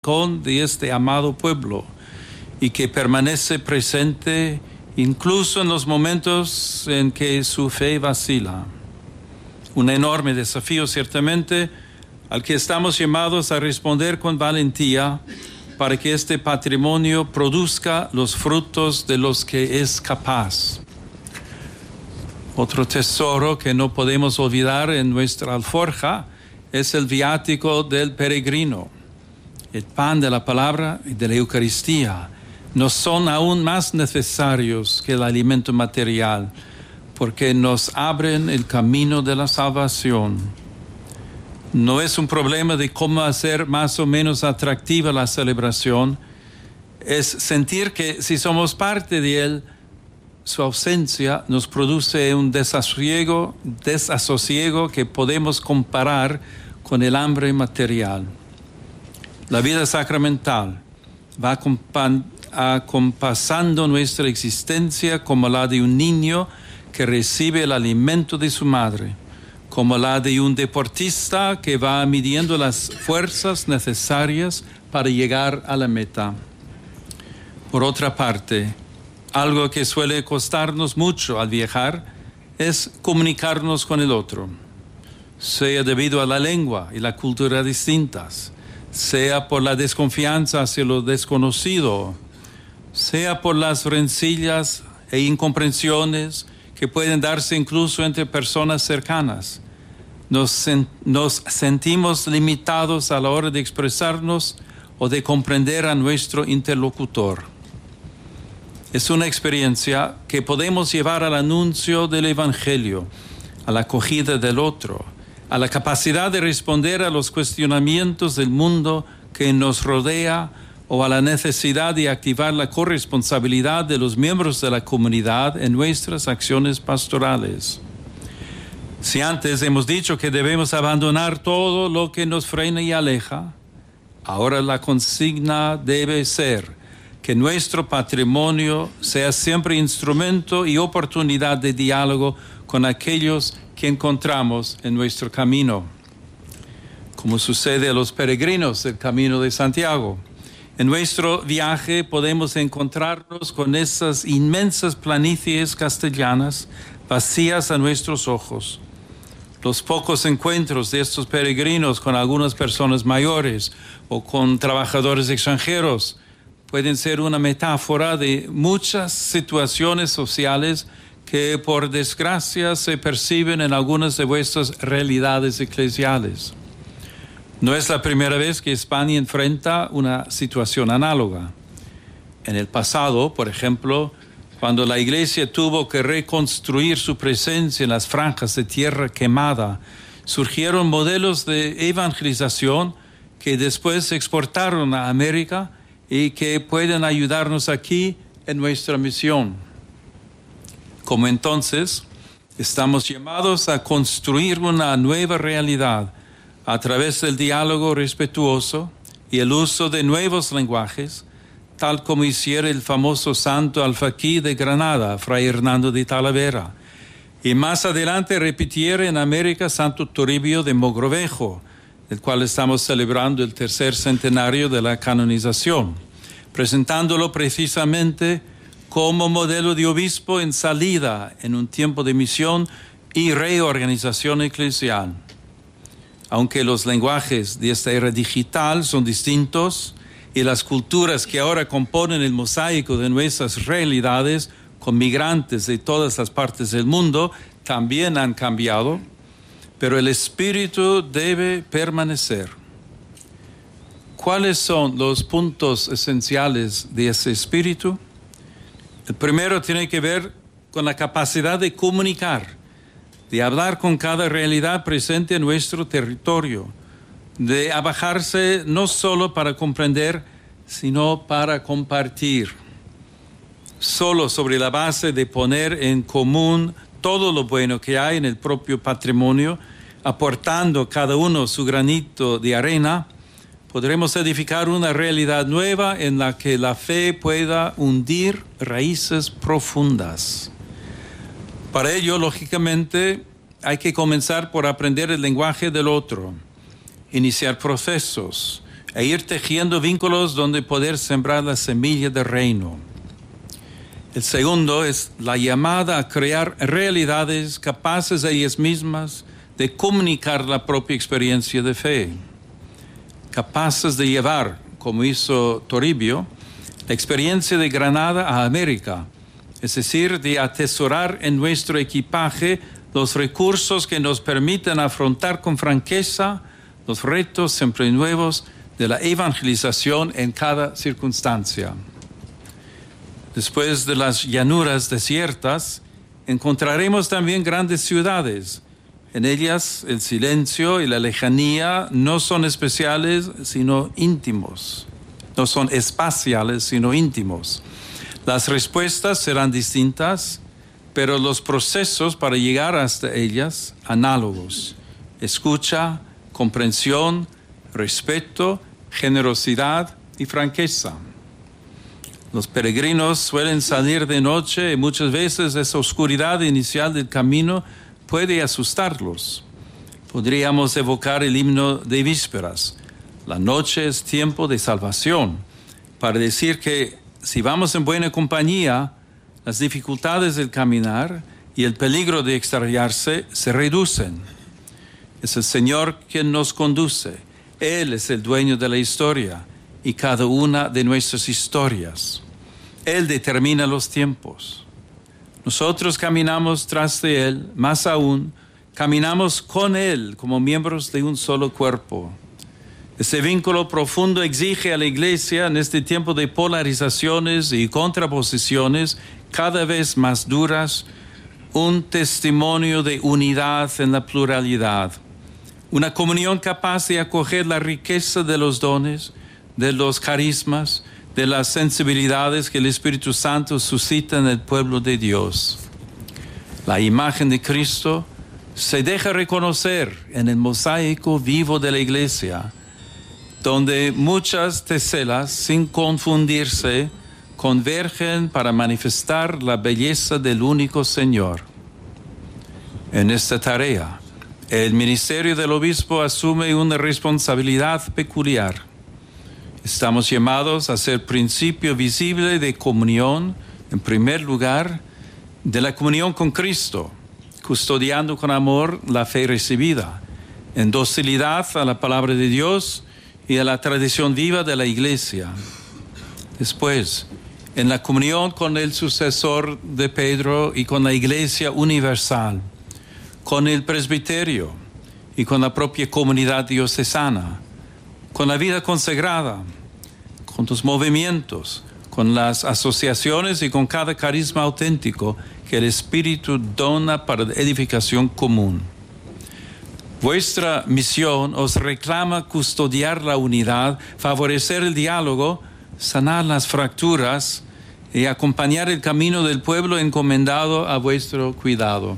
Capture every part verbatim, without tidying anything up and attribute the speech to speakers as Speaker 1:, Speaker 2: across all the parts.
Speaker 1: con de este amado pueblo y que permanece presente incluso en los momentos en que su fe vacila. Un enorme desafío ciertamente al que estamos llamados a responder con valentía para que este patrimonio produzca los frutos de los que es capaz. Otro tesoro que no podemos olvidar en nuestra alforja es el viático del peregrino. El pan de la palabra y de la Eucaristía nos son aún más necesarios que el alimento material, porque nos abren el camino de la salvación. No es un problema de cómo hacer más o menos atractiva la celebración, es sentir que si somos parte de él, su ausencia nos produce un desasosiego, desasosiego que podemos comparar con el hambre material. La vida sacramental va acompasando nuestra existencia como la de un niño que recibe el alimento de su madre, como la de un deportista que va midiendo las fuerzas necesarias para llegar a la meta. Por otra parte, algo que suele costarnos mucho al viajar es comunicarnos con el otro, sea debido a la lengua y la cultura distintas, sea por la desconfianza hacia lo desconocido, sea por las rencillas e incomprensiones que pueden darse incluso entre personas cercanas. Nos, sen- nos sentimos limitados a la hora de expresarnos o de comprender a nuestro interlocutor. Es una experiencia que podemos llevar al anuncio del Evangelio, a la acogida del otro, a la capacidad de responder a los cuestionamientos del mundo que nos rodea o a la necesidad de activar la corresponsabilidad de los miembros de la comunidad en nuestras acciones pastorales. Si antes hemos dicho que debemos abandonar todo lo que nos frena y aleja, ahora la consigna debe ser que nuestro patrimonio sea siempre instrumento y oportunidad de diálogo con aquellos que encontramos en nuestro camino, como sucede a los peregrinos del Camino de Santiago. En nuestro viaje podemos encontrarnos con esas inmensas planicies castellanas vacías a nuestros ojos. Los pocos encuentros de estos peregrinos con algunas personas mayores o con trabajadores extranjeros pueden ser una metáfora de muchas situaciones sociales que por desgracia se perciben en algunas de vuestras realidades eclesiales. No es la primera vez que España enfrenta una situación análoga. En el pasado, por ejemplo, cuando la Iglesia tuvo que reconstruir su presencia en las franjas de tierra quemada, surgieron modelos de evangelización que después se exportaron a América y que pueden ayudarnos aquí en nuestra misión. Como entonces, estamos llamados a construir una nueva realidad a través del diálogo respetuoso y el uso de nuevos lenguajes, tal como hiciera el famoso santo alfaquí de Granada, Fray Hernando de Talavera, y más adelante repitiera en América Santo Toribio de Mogrovejo, el cual estamos celebrando el tercer centenario de la canonización, presentándolo precisamente como modelo de obispo en salida en un tiempo de misión y reorganización eclesial. Aunque los lenguajes de esta era digital son distintos y las culturas que ahora componen el mosaico de nuestras realidades con migrantes de todas las partes del mundo también han cambiado, pero el espíritu debe permanecer. ¿Cuáles son los puntos esenciales de ese espíritu? El primero tiene que ver con la capacidad de comunicar, de hablar con cada realidad presente en nuestro territorio, de abajarse no solo para comprender, sino para compartir. Solo sobre la base de poner en común todo lo bueno que hay en el propio patrimonio, aportando cada uno su granito de arena, podremos edificar una realidad nueva en la que la fe pueda hundir raíces profundas. Para ello, lógicamente, hay que comenzar por aprender el lenguaje del otro, iniciar procesos, e ir tejiendo vínculos donde poder sembrar la semilla del reino. El segundo es la llamada a crear realidades capaces de ellas mismas de comunicar la propia experiencia de fe, capaces de llevar, como hizo Toribio, la experiencia de Granada a América, es decir, de atesorar en nuestro equipaje los recursos que nos permiten afrontar con franqueza los retos siempre nuevos de la evangelización en cada circunstancia. Después de las llanuras desiertas, encontraremos también grandes ciudades. En ellas el silencio y la lejanía no son especiales, sino íntimos. No son espaciales, sino íntimos. Las respuestas serán distintas, pero los procesos para llegar hasta ellas, análogos. Escucha, comprensión, respeto, generosidad y franqueza. Los peregrinos suelen salir de noche y muchas veces esa oscuridad inicial del camino puede asustarlos. Podríamos evocar el himno de vísperas. La noche es tiempo de salvación, para decir que si vamos en buena compañía, las dificultades del caminar y el peligro de extraviarse se reducen. Es el Señor quien nos conduce. Él es el dueño de la historia y cada una de nuestras historias. Él determina los tiempos. Nosotros caminamos tras de Él, más aún, caminamos con Él como miembros de un solo cuerpo. Ese vínculo profundo exige a la Iglesia en este tiempo de polarizaciones y contraposiciones cada vez más duras, un testimonio de unidad en la pluralidad, una comunión capaz de acoger la riqueza de los dones, de los carismas, de las sensibilidades que el Espíritu Santo suscita en el pueblo de Dios. La imagen de Cristo se deja reconocer en el mosaico vivo de la Iglesia, donde muchas teselas, sin confundirse, convergen para manifestar la belleza del único Señor. En esta tarea, el ministerio del obispo asume una responsabilidad peculiar. Estamos llamados a ser principio visible de comunión, en primer lugar, de la comunión con Cristo, custodiando con amor la fe recibida, en docilidad a la palabra de Dios y a la tradición viva de la Iglesia. Después, en la comunión con el sucesor de Pedro y con la Iglesia universal, con el presbiterio y con la propia comunidad diocesana, con la vida consagrada, con los movimientos, con las asociaciones y con cada carisma auténtico que el Espíritu dona para la edificación común. Vuestra misión os reclama custodiar la unidad, favorecer el diálogo, sanar las fracturas y acompañar el camino del pueblo encomendado a vuestro cuidado.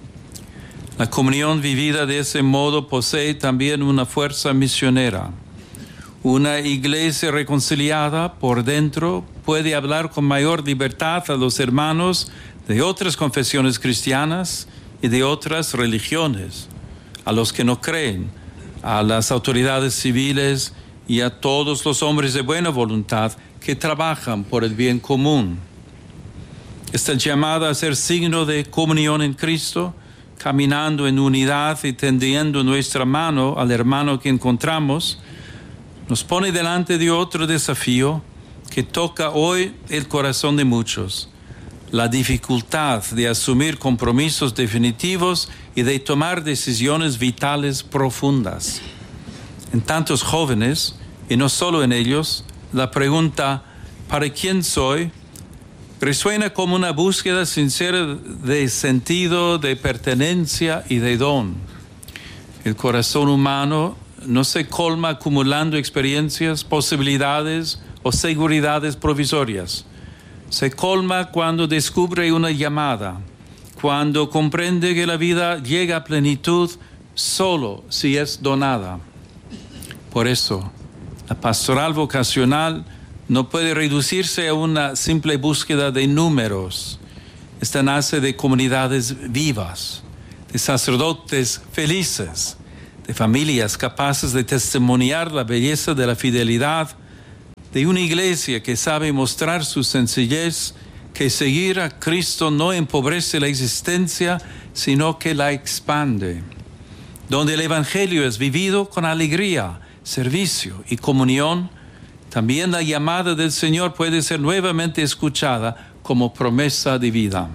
Speaker 1: La comunión vivida de ese modo posee también una fuerza misionera. Una iglesia reconciliada por dentro puede hablar con mayor libertad a los hermanos de otras confesiones cristianas y de otras religiones, a los que no creen, a las autoridades civiles y a todos los hombres de buena voluntad que trabajan por el bien común. Esta llamada a ser signo de comunión en Cristo, caminando en unidad y tendiendo nuestra mano al hermano que encontramos, nos pone delante de otro desafío que toca hoy el corazón de muchos: la dificultad de asumir compromisos definitivos y de tomar decisiones vitales profundas. En tantos jóvenes, y no solo en ellos, la pregunta ¿para quién soy? Resuena como una búsqueda sincera de sentido, de pertenencia y de don. El corazón humano no se colma acumulando experiencias, posibilidades o seguridades provisorias. Se colma cuando descubre una llamada, cuando comprende que la vida llega a plenitud solo si es donada. Por eso, la pastoral vocacional no puede reducirse a una simple búsqueda de números. Esta nace de comunidades vivas, de sacerdotes felices, de familias capaces de testimoniar la belleza de la fidelidad, de una iglesia que sabe mostrar su sencillez, que seguir a Cristo no empobrece la existencia, sino que la expande, donde el Evangelio es vivido con alegría, servicio y comunión. También la llamada del Señor puede ser nuevamente escuchada como promesa de vida.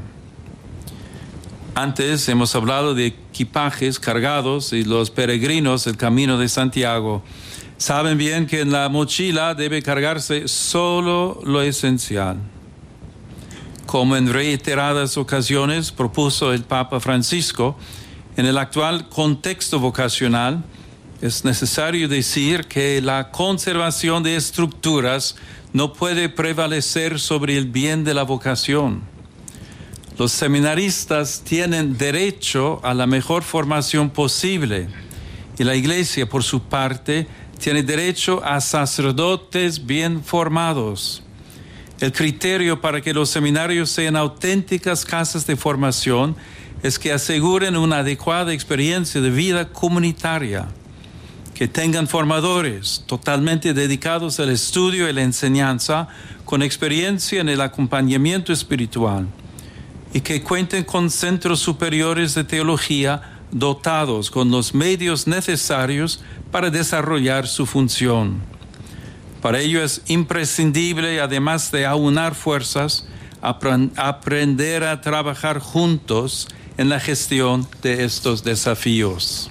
Speaker 1: Antes hemos hablado de equipajes cargados y los peregrinos del Camino de Santiago saben bien que en la mochila debe cargarse solo lo esencial. Como en reiteradas ocasiones propuso el Papa Francisco, en el actual contexto vocacional es necesario decir que la conservación de estructuras no puede prevalecer sobre el bien de la vocación. Los seminaristas tienen derecho a la mejor formación posible y la Iglesia, por su parte, tiene derecho a sacerdotes bien formados. El criterio para que los seminarios sean auténticas casas de formación es que aseguren una adecuada experiencia de vida comunitaria, que tengan formadores totalmente dedicados al estudio y la enseñanza, con experiencia en el acompañamiento espiritual, y que cuenten con centros superiores de teología dotados con los medios necesarios para desarrollar su función. Para ello es imprescindible, además de aunar fuerzas, aprender a trabajar juntos en la gestión de estos desafíos.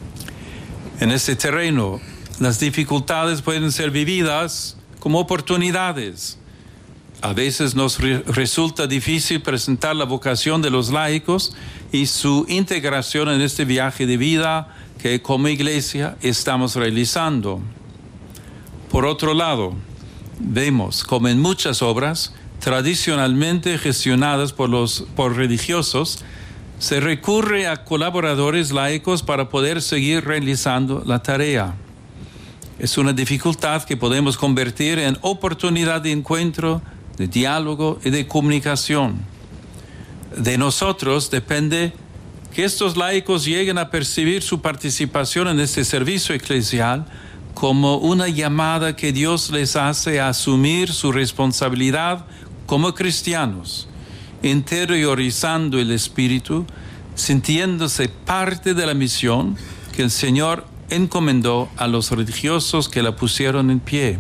Speaker 1: En este terreno, las dificultades pueden ser vividas como oportunidades. A veces nos re- resulta difícil presentar la vocación de los laicos y su integración en este viaje de vida que como iglesia estamos realizando. Por otro lado, vemos como en muchas obras tradicionalmente gestionadas por los por religiosos, se recurre a colaboradores laicos para poder seguir realizando la tarea. Es una dificultad que podemos convertir en oportunidad de encuentro, de diálogo y de comunicación. De nosotros depende que estos laicos lleguen a percibir su participación en este servicio eclesial como una llamada que Dios les hace a asumir su responsabilidad como cristianos, interiorizando el espíritu, sintiéndose parte de la misión que el Señor encomendó a los religiosos que la pusieron en pie.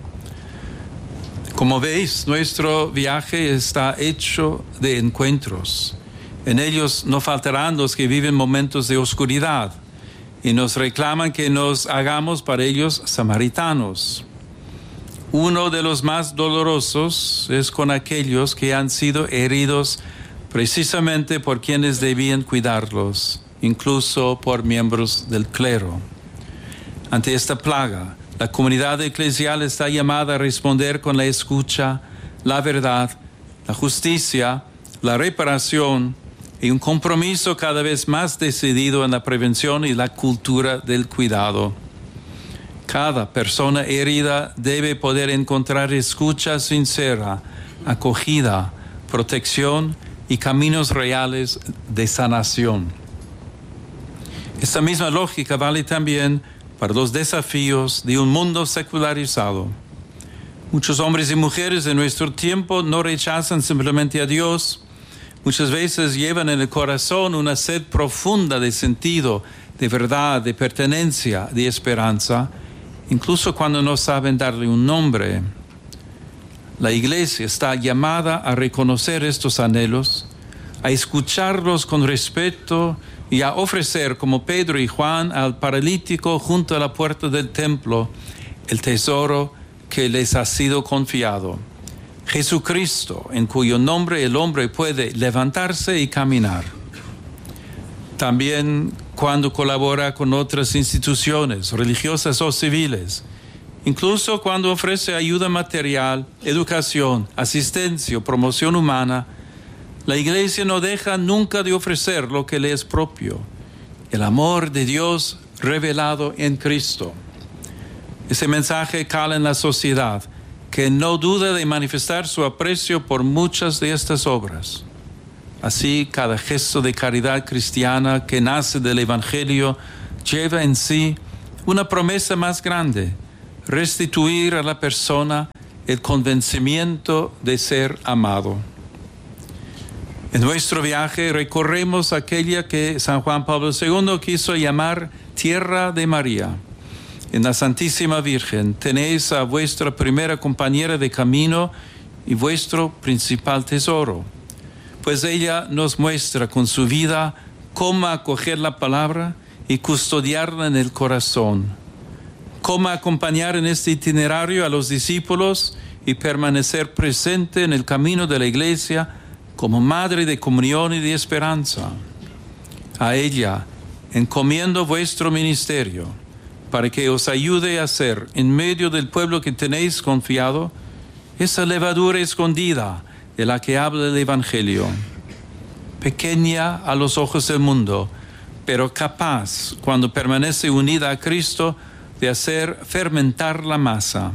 Speaker 1: Como veis, nuestro viaje está hecho de encuentros. En ellos no faltarán los que viven momentos de oscuridad y nos reclaman que nos hagamos para ellos samaritanos. Uno de los más dolorosos es con aquellos que han sido heridos precisamente por quienes debían cuidarlos, incluso por miembros del clero. Ante esta plaga, la comunidad eclesial está llamada a responder con la escucha, la verdad, la justicia, la reparación y un compromiso cada vez más decidido en la prevención y la cultura del cuidado. Cada persona herida debe poder encontrar escucha sincera, acogida, protección y caminos reales de sanación. Esta misma lógica vale también para los desafíos de un mundo secularizado. Muchos hombres y mujeres de nuestro tiempo no rechazan simplemente a Dios. Muchas veces llevan en el corazón una sed profunda de sentido, de verdad, de pertenencia, de esperanza, incluso cuando no saben darle un nombre. La Iglesia está llamada a reconocer estos anhelos, a escucharlos con respeto y a ofrecer, como Pedro y Juan, al paralítico junto a la puerta del templo, el tesoro que les ha sido confiado: Jesucristo, en cuyo nombre el hombre puede levantarse y caminar. También cuando colabora con otras instituciones religiosas o civiles, incluso cuando ofrece ayuda material, educación, asistencia o promoción humana, la Iglesia no deja nunca de ofrecer lo que le es propio: el amor de Dios revelado en Cristo. Ese mensaje cala en la sociedad, que no duda de manifestar su aprecio por muchas de estas obras. Así, cada gesto de caridad cristiana que nace del Evangelio lleva en sí una promesa más grande: restituir a la persona el convencimiento de ser amado. En nuestro viaje recorremos aquella que San Juan Pablo segundo quiso llamar Tierra de María. En la Santísima Virgen tenéis a vuestra primera compañera de camino y vuestro principal tesoro, pues ella nos muestra con su vida cómo acoger la palabra y custodiarla en el corazón, cómo acompañar en este itinerario a los discípulos y permanecer presente en el camino de la Iglesia como madre de comunión y de esperanza. A ella encomiendo vuestro ministerio, para que os ayude a hacer, en medio del pueblo que tenéis confiado, esa levadura escondida de la que habla el Evangelio, pequeña a los ojos del mundo, pero capaz, cuando permanece unida a Cristo, de hacer fermentar la masa.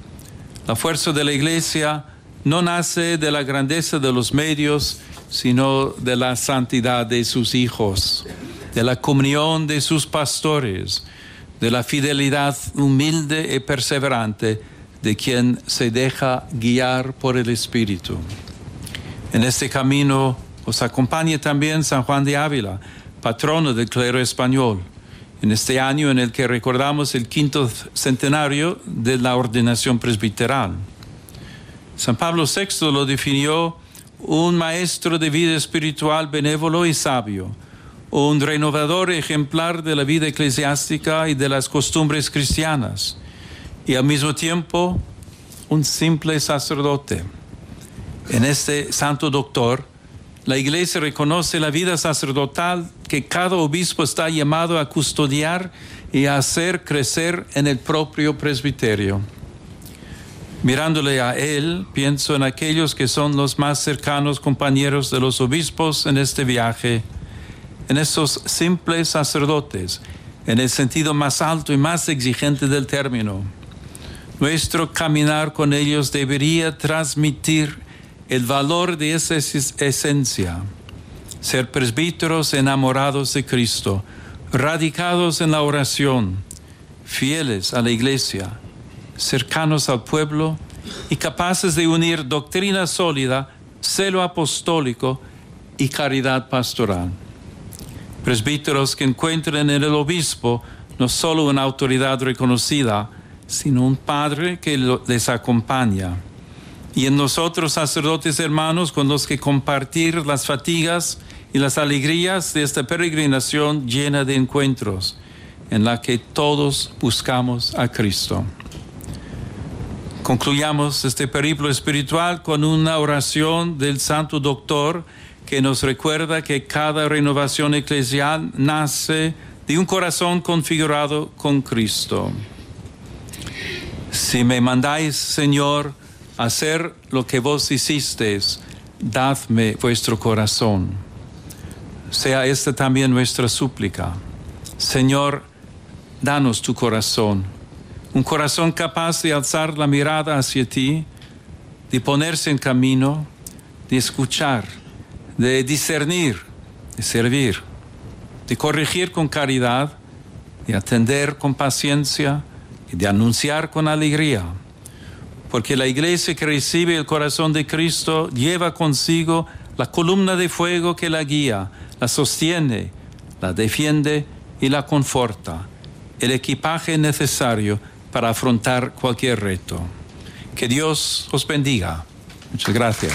Speaker 1: La fuerza de la Iglesia no nace de la grandeza de los medios, sino de la santidad de sus hijos, de la comunión de sus pastores, de la fidelidad humilde y perseverante de quien se deja guiar por el Espíritu. En este camino os acompaña también San Juan de Ávila, patrono del clero español, en este año en el que recordamos el quinto centenario de la ordenación presbiteral. San Pablo sexto lo definió un maestro de vida espiritual benévolo y sabio, un renovador ejemplar de la vida eclesiástica y de las costumbres cristianas, y al mismo tiempo un simple sacerdote. En este santo doctor, la Iglesia reconoce la vida sacerdotal que cada obispo está llamado a custodiar y a hacer crecer en el propio presbiterio. Mirándole a él, pienso en aquellos que son los más cercanos compañeros de los obispos en este viaje, en esos simples sacerdotes, en el sentido más alto y más exigente del término. Nuestro caminar con ellos debería transmitir el valor de esa esencia: ser presbíteros enamorados de Cristo, radicados en la oración, fieles a la Iglesia, cercanos al pueblo y capaces de unir doctrina sólida, celo apostólico y caridad pastoral. Presbíteros que encuentren en el obispo no solo una autoridad reconocida, sino un padre que les acompaña. Y en nosotros, sacerdotes hermanos, con los que compartir las fatigas y las alegrías de esta peregrinación llena de encuentros, en la que todos buscamos a Cristo. Concluyamos este periplo espiritual con una oración del Santo Doctor que nos recuerda que cada renovación eclesial nace de un corazón configurado con Cristo. Si me mandáis, Señor, a hacer lo que vos hicisteis, dadme vuestro corazón. Sea esta también nuestra súplica. Señor, danos tu corazón, un corazón capaz de alzar la mirada hacia ti, de ponerse en camino, de escuchar, de discernir, de servir, de corregir con caridad, de atender con paciencia y de anunciar con alegría. Porque la Iglesia que recibe el corazón de Cristo lleva consigo la columna de fuego que la guía, la sostiene, la defiende y la conforta, el equipaje necesario para afrontar cualquier reto. Que Dios os bendiga. Muchas gracias.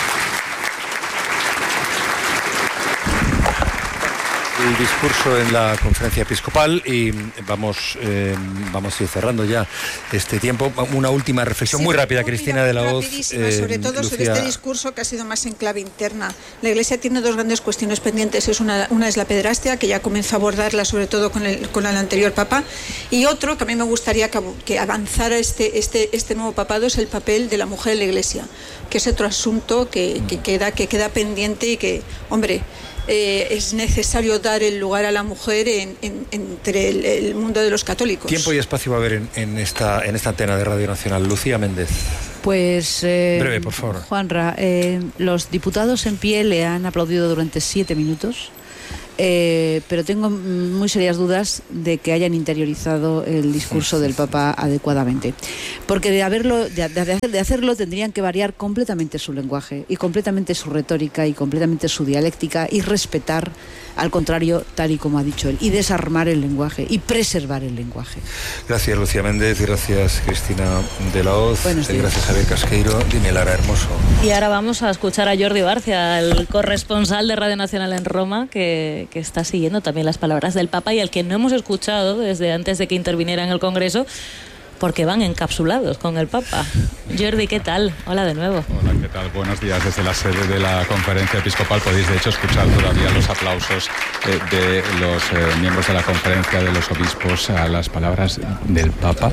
Speaker 2: El discurso en la conferencia episcopal y vamos eh, vamos a ir cerrando ya este tiempo. Una última reflexión sí, muy rápida, muy Cristina de la Hoz.
Speaker 3: Eh, sobre todo Lucía. Sobre este discurso que ha sido más en clave interna. La Iglesia tiene dos grandes cuestiones pendientes. Es una, una es la pederastia, que ya comenzó a abordarla sobre todo con el, con el anterior Papa, y otro que a mí me gustaría que, que avanzara este, este, este nuevo papado es el papel de la mujer en la Iglesia, que es otro asunto que, que, queda, que queda pendiente y que, hombre, Eh, es necesario dar el lugar a la mujer en, en, entre el, el mundo de los católicos.
Speaker 2: ¿Tiempo y espacio va a haber en, en, esta, en esta antena de Radio Nacional? Lucía Méndez.
Speaker 4: Pues, eh,
Speaker 2: breve, por favor.
Speaker 4: Juanra, eh, los diputados en pie le han aplaudido durante siete minutos. Eh, pero tengo muy serias dudas de que hayan interiorizado el discurso del Papa adecuadamente, porque de haberlo, de, de, hacer, de hacerlo tendrían que variar completamente su lenguaje y completamente su retórica y completamente su dialéctica y respetar, al contrario, tal y como ha dicho él, y desarmar el lenguaje y preservar el lenguaje.
Speaker 2: Gracias, Lucía Méndez, y gracias, Cristina de la Hoz.
Speaker 4: Buenos días.
Speaker 2: Gracias, Javier Casqueiro. Dime, Lara Hermoso.
Speaker 5: Y ahora vamos a escuchar a Jordi Barcia, el corresponsal de Radio Nacional en Roma, que, que está siguiendo también las palabras del Papa y al que no hemos escuchado desde antes de que interviniera en el Congreso, porque van encapsulados con el Papa. Jordi, ¿qué tal? Hola de nuevo.
Speaker 6: Hola, ¿qué tal? Buenos días. Desde la sede de la Conferencia Episcopal podéis, de hecho, escuchar todavía los aplausos eh, de los eh, miembros de la conferencia, de los obispos, a las palabras del Papa.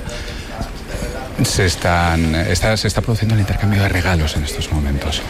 Speaker 6: Se, están, está, se está produciendo el intercambio de regalos en estos momentos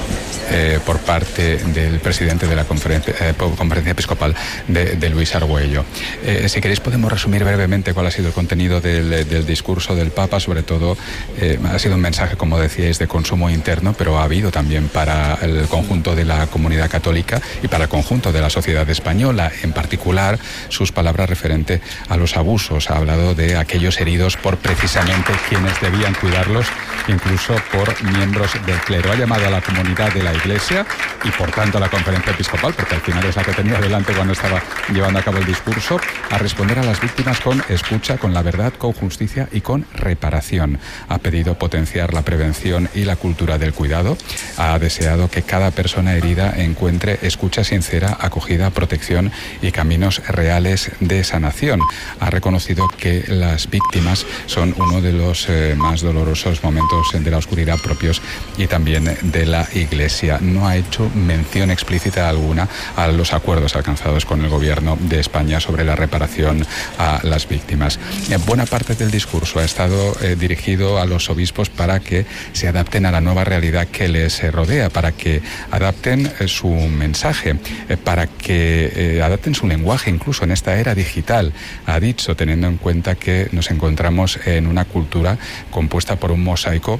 Speaker 6: eh, por parte del presidente de la conferencia, eh, conferencia episcopal de, de Luis Argüello. Eh, si queréis podemos resumir brevemente cuál ha sido el contenido del, del discurso del Papa. Sobre todo eh, ha sido un mensaje, como decíais, de consumo interno, pero ha habido también para el conjunto de la comunidad católica y para el conjunto de la sociedad española, en particular sus palabras referente a los abusos. Ha hablado de aquellos heridos por precisamente quienes debían cuidarlos, incluso por miembros del clero. Ha llamado a la comunidad de la Iglesia y, por tanto, a la Conferencia Episcopal, porque al final es la que tenía delante cuando estaba llevando a cabo el discurso, a responder a las víctimas con escucha, con la verdad, con justicia y con reparación. Ha pedido potenciar la prevención y la cultura del cuidado. Ha deseado que cada persona herida encuentre escucha sincera, acogida, protección y caminos reales de sanación. Ha reconocido que las víctimas son uno de los eh, más dolorosos momentos de la oscuridad propios y también de la Iglesia. No ha hecho mención explícita alguna a los acuerdos alcanzados con el Gobierno de España sobre la reparación a las víctimas. Eh, buena parte del discurso ha estado eh, dirigido a los obispos para que se adapten a la nueva realidad que les eh, rodea, para que adapten eh, su mensaje, eh, para que eh, adapten su lenguaje incluso en esta era digital. Ha dicho, teniendo en cuenta que nos encontramos en una cultura compuesta por un mosaico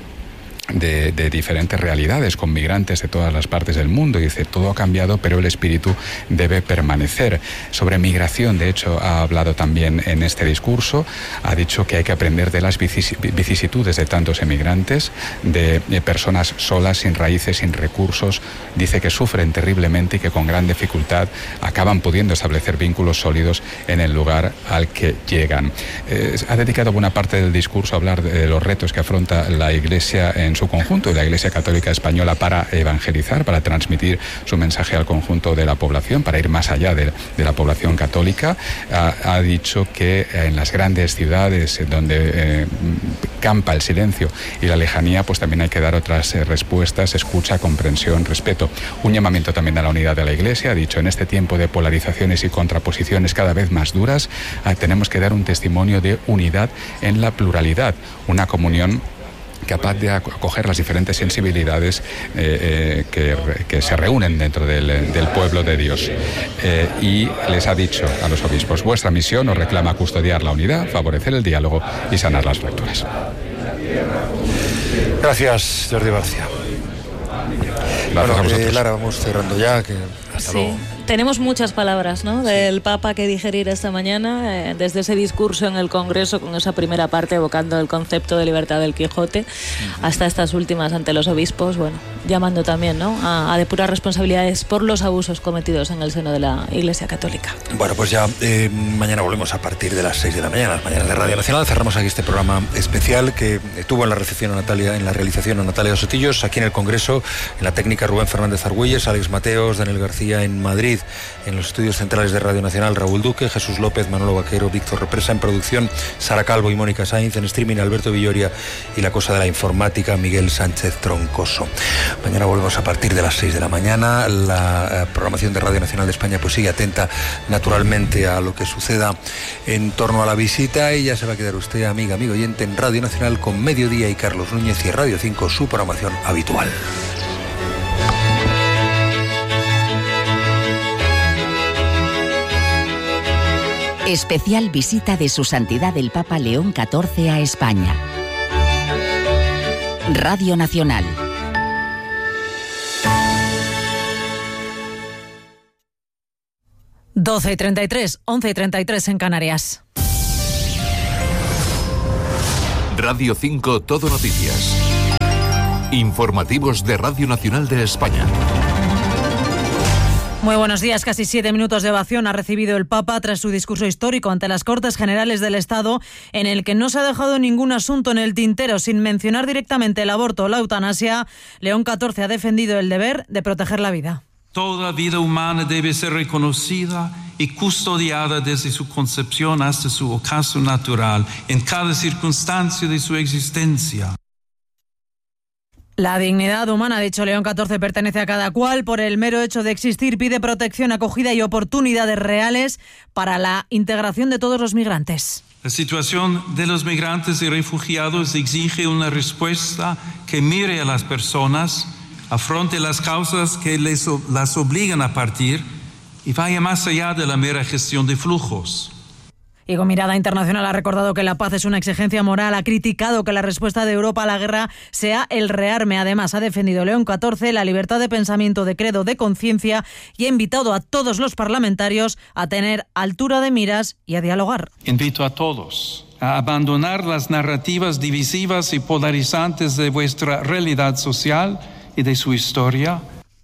Speaker 6: De, de diferentes realidades, con migrantes de todas las partes del mundo. Dice, todo ha cambiado, pero el espíritu debe permanecer. Sobre migración, de hecho, ha hablado también en este discurso. Ha dicho que hay que aprender de las vicisitudes de tantos emigrantes, de, de personas solas, sin raíces, sin recursos. Dice que sufren terriblemente y que con gran dificultad acaban pudiendo establecer vínculos sólidos en el lugar al que llegan. Eh, ha dedicado buena parte del discurso a hablar de los retos que afronta la Iglesia en su conjunto y la Iglesia Católica Española para evangelizar, para transmitir su mensaje al conjunto de la población, para ir más allá de, de la población católica. Ha, ha dicho que en las grandes ciudades donde eh, campa el silencio y la lejanía, pues también hay que dar otras eh, respuestas, escucha, comprensión, respeto. Un llamamiento también a la unidad de la Iglesia. Ha dicho, en este tiempo de polarizaciones y contraposiciones cada vez más duras, eh, tenemos que dar un testimonio de unidad en la pluralidad, una comunión capaz de acoger las diferentes sensibilidades eh, eh, que, que se reúnen dentro del, del pueblo de Dios. Eh, y les ha dicho a los obispos, vuestra misión os reclama custodiar la unidad, favorecer el diálogo y sanar las fracturas.
Speaker 2: Gracias, Jordi Barcia.
Speaker 6: Gracias
Speaker 2: bueno,
Speaker 6: a vosotros.
Speaker 2: Eh, Lara, vamos cerrando ya. Que hasta
Speaker 5: Sí.
Speaker 2: luego.
Speaker 5: Tenemos muchas palabras, ¿no?, del Papa que digerir esta mañana, eh, desde ese discurso en el Congreso, con esa primera parte evocando el concepto de libertad del Quijote, uh-huh, hasta estas últimas ante los obispos, bueno, llamando también, ¿no?, a, a depurar responsabilidades por los abusos cometidos en el seno de la Iglesia Católica.
Speaker 2: Bueno, pues ya eh, mañana volvemos a partir de las seis de la mañana, las mañanas de Radio Nacional. Cerramos aquí este programa especial que tuvo en la recepción a Natalia, en la realización a Natalia Sotillos, aquí en el Congreso, en la técnica Rubén Fernández Argüelles, Alex Mateos, Daniel García en Madrid, en los estudios centrales de Radio Nacional, Raúl Duque, Jesús López, Manolo Vaquero, Víctor Represa, en producción, Sara Calvo y Mónica Sainz, en streaming, Alberto Villoria, y la cosa de la informática, Miguel Sánchez Troncoso. Mañana volvemos a partir de las seis de la mañana. La eh, programación de Radio Nacional de España pues sigue atenta naturalmente a lo que suceda en torno a la visita, y ya se va a quedar usted, amiga, amigo oyente, en Radio Nacional con Mediodía y Carlos Núñez y Radio cinco, su programación habitual.
Speaker 7: Especial visita de Su Santidad el Papa León catorce a España. Radio Nacional.
Speaker 8: doce y treinta y tres, once y treinta y tres en Canarias.
Speaker 9: Radio cinco Todo Noticias. Informativos de Radio Nacional de España.
Speaker 8: Muy buenos días. Casi siete minutos de ovación ha recibido el Papa tras su discurso histórico ante las Cortes Generales del Estado, en el que no se ha dejado ningún asunto en el tintero. Sin mencionar directamente el aborto o la eutanasia, León catorce ha defendido el deber de proteger la vida.
Speaker 1: Toda vida humana debe ser reconocida y custodiada desde su concepción hasta su ocaso natural, en cada circunstancia de su existencia.
Speaker 8: La dignidad humana, ha dicho León catorce, pertenece a cada cual. Por el mero hecho de existir, pide protección, acogida y oportunidades reales para la integración de todos los migrantes.
Speaker 1: La situación de los migrantes y refugiados exige una respuesta que mire a las personas, afronte las causas que les, las obligan a partir y vaya más allá de la mera gestión de flujos.
Speaker 8: Y con mirada internacional ha recordado que la paz es una exigencia moral, ha criticado que la respuesta de Europa a la guerra sea el rearme. Además, ha defendido León catorce la libertad de pensamiento, de credo, de conciencia y ha invitado a todos los parlamentarios a tener altura de miras y a dialogar.
Speaker 1: Invito a todos a abandonar las narrativas divisivas y polarizantes de vuestra realidad social y de su historia.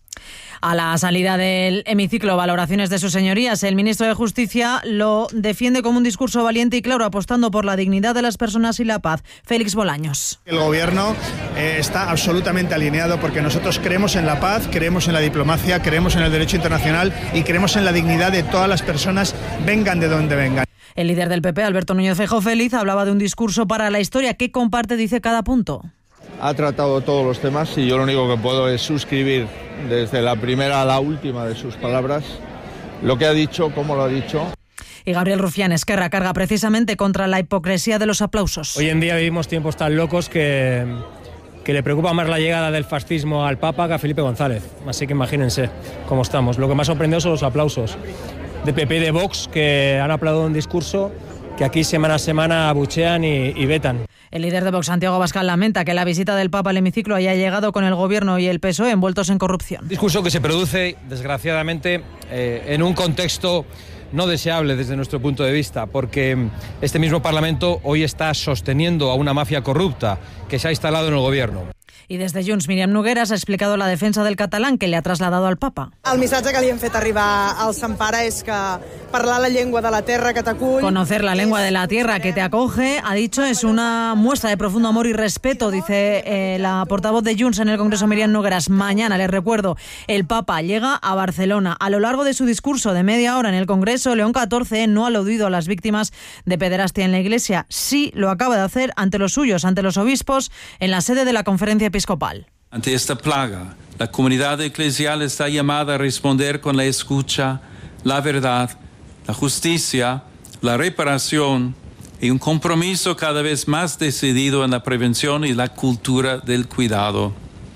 Speaker 8: A la salida del hemiciclo, valoraciones de sus señorías. El ministro de Justicia lo defiende como un discurso valiente y claro, apostando por la dignidad de las personas y la paz. Félix Bolaños.
Speaker 10: El gobierno eh, está absolutamente alineado porque nosotros creemos en la paz, creemos en la diplomacia, creemos en el derecho internacional y creemos en la dignidad de todas las personas, vengan de donde vengan.
Speaker 8: El líder del P P, Alberto Núñez Feijóo Feliz, hablaba de un discurso para la historia que comparte, dice, cada punto.
Speaker 11: Ha tratado todos los temas y yo lo único que puedo es suscribir desde la primera a la última de sus palabras, lo que ha dicho, cómo lo ha dicho.
Speaker 8: Y Gabriel Rufián, Esquerra, carga precisamente contra la hipocresía de los aplausos.
Speaker 12: Hoy en día vivimos tiempos tan locos que, que le preocupa más la llegada del fascismo al Papa que a Felipe González. Así que imagínense cómo estamos. Lo que más sorprendió son los aplausos de P P y de Vox, que han aplaudido un discurso que aquí semana a semana abuchean y, y vetan.
Speaker 8: El líder de Vox, Santiago Abascal, lamenta que la visita del Papa al hemiciclo haya llegado con el Gobierno y el P S O E envueltos en corrupción.
Speaker 13: Discurso que se produce, desgraciadamente, eh, en un contexto no deseable desde nuestro punto de vista, porque este mismo Parlamento hoy está sosteniendo a una mafia corrupta que se ha instalado en el Gobierno.
Speaker 8: I des de Junts, Míriam Nogueras ha explicat la defensa del catalán que le ha trasladado al Papa.
Speaker 14: El missatge que li hem fet arribar al Sant Pare és que parlar la llengua de la terra que t'acull...
Speaker 8: Conocer la lengua de la tierra que te acoge, ha dicho, es una muestra de profundo amor y respeto, dice eh, la portavoz de Junts en el Congreso, Míriam Nogueras. Mañana, les recuerdo, el Papa llega a Barcelona. A lo largo de su discurso de media hora en el Congreso, León catorce no ha aludido a las víctimas de pederastia en la Iglesia. Sí lo acaba de hacer ante los suyos, ante los obispos, en la sede de la Conferencia Episcopal.
Speaker 1: Ante esta plaga, la comunidad eclesial está llamada a responder con la escucha, la verdad, la justicia, la reparación y un compromiso cada vez más decidido en la prevención y la cultura del cuidado.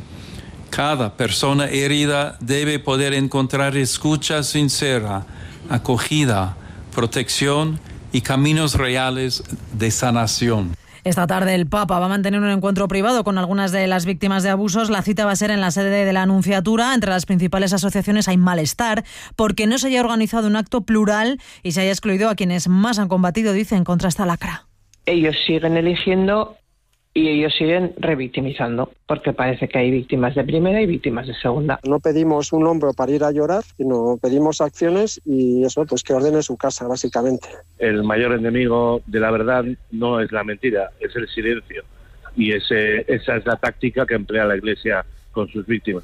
Speaker 1: Cada persona herida debe poder encontrar escucha sincera, acogida, protección y caminos reales de sanación.
Speaker 8: Esta tarde el Papa va a mantener un encuentro privado con algunas de las víctimas de abusos. La cita va a ser en la sede de la Anunciatura. Entre las principales asociaciones hay malestar porque no se haya organizado un acto plural y se haya excluido a quienes más han combatido, dicen, contra esta lacra.
Speaker 15: Ellos siguen eligiendo y ellos siguen revictimizando, porque parece que hay víctimas de primera y víctimas de segunda.
Speaker 16: No pedimos un hombro para ir a llorar, sino pedimos acciones y eso, pues que ordene su casa, básicamente.
Speaker 17: El mayor enemigo de la verdad no es la mentira, es el silencio. Y ese, esa es la táctica que emplea la Iglesia con sus víctimas.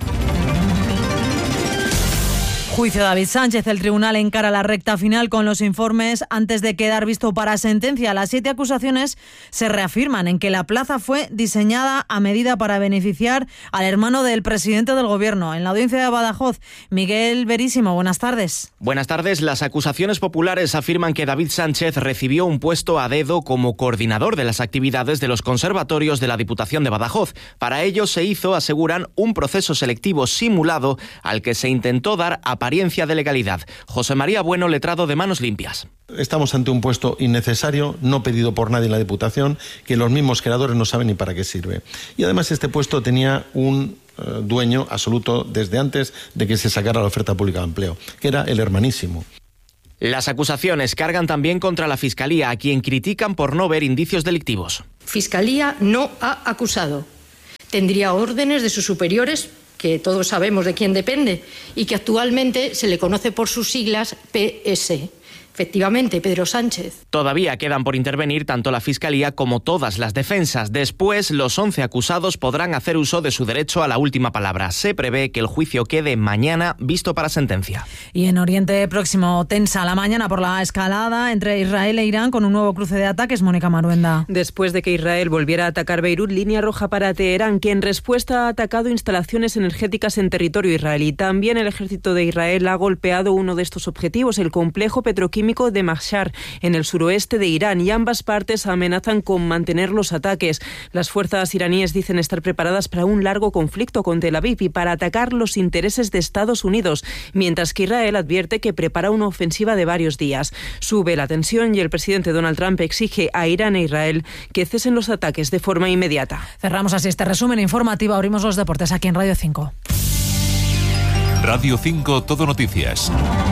Speaker 8: Juicio de David Sánchez. El tribunal encara la recta final con los informes antes de quedar visto para sentencia. Las siete acusaciones se reafirman en que la plaza fue diseñada a medida para beneficiar al hermano del presidente del Gobierno. En la audiencia de Badajoz, Miguel Verísimo, buenas tardes.
Speaker 18: Buenas tardes. Las acusaciones populares afirman que David Sánchez recibió un puesto a dedo como coordinador de las actividades de los conservatorios de la Diputación de Badajoz. Para ello se hizo, aseguran, un proceso selectivo simulado al que se intentó dar a apariencia de legalidad. José María Bueno, letrado de Manos Limpias.
Speaker 19: Estamos ante un puesto innecesario, no pedido por nadie en la Diputación, que los mismos creadores no saben ni para qué sirve. Y además este puesto tenía un eh, dueño absoluto desde antes de que se sacara la oferta pública de empleo, que era el hermanísimo.
Speaker 18: Las acusaciones cargan también contra la Fiscalía, a quien critican por no ver indicios delictivos.
Speaker 20: Fiscalía no ha acusado. Tendría órdenes de sus superiores, que todos sabemos de quién depende, y que actualmente se le conoce por sus siglas P S. Efectivamente, Pedro Sánchez.
Speaker 18: Todavía quedan por intervenir tanto la Fiscalía como todas las defensas. Después, los once acusados podrán hacer uso de su derecho a la última palabra. Se prevé que el juicio quede mañana visto para sentencia.
Speaker 8: Y en Oriente Próximo, tensa la mañana por la escalada entre Israel e Irán con un nuevo cruce de ataques. Mónica Maruenda.
Speaker 21: Después de que Israel volviera a atacar Beirut, línea roja para Teherán, que en respuesta ha atacado instalaciones energéticas en territorio israelí. También el ejército de Israel ha golpeado uno de estos objetivos, el complejo petroquímico de Mashhad, en el suroeste de Irán, y ambas partes amenazan con mantener los ataques. Las fuerzas iraníes dicen estar preparadas para un largo conflicto con Tel Aviv y para atacar los intereses de Estados Unidos, mientras que Israel advierte que prepara una ofensiva de varios días. Sube la tensión y el presidente Donald Trump exige a Irán e Israel que cesen los ataques de forma inmediata.
Speaker 8: Cerramos así este resumen informativo. Abrimos los deportes aquí en Radio cinco.
Speaker 9: Radio cinco Todo Noticias.